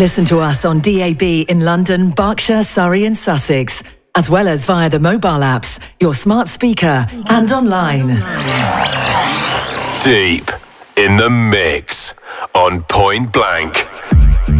Listen to us on DAB in London, Berkshire, Surrey and Sussex, as well as via the mobile apps, your smart speaker and online. Deep in the mix on Point Blank.